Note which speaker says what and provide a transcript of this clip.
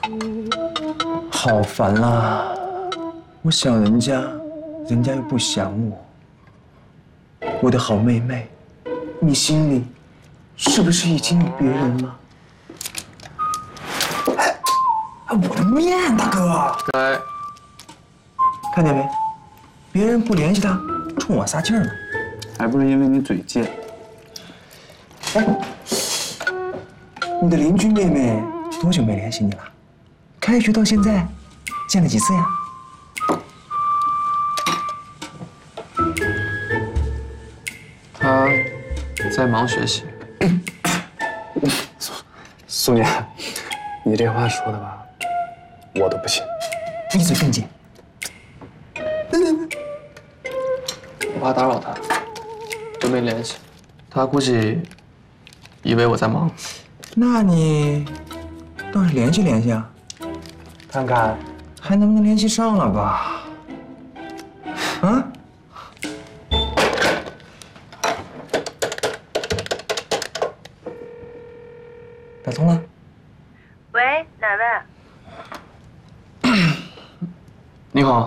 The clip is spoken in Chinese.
Speaker 1: 好烦啦！我想人家，人家又不想我。我的好妹妹，你心里是不是已经有别人了？哎，我的面，大哥！
Speaker 2: 哎，
Speaker 1: 看见没？别人不联系他，冲我撒气儿呢。
Speaker 3: 还不是因为你嘴贱。
Speaker 1: 哎，你的邻居妹妹多久没联系你了？开学到现在，见了几次呀？
Speaker 2: 他在忙学习。
Speaker 3: 苏年，你这话说的吧，我都不信。
Speaker 1: 闭嘴，更姐。
Speaker 2: 我怕打扰他，就没联系。他估计以为我在忙。
Speaker 1: 那你倒是联系联系啊，看看还能不能联系上了吧？啊？打通了。
Speaker 4: 喂，哪位？
Speaker 2: 你好，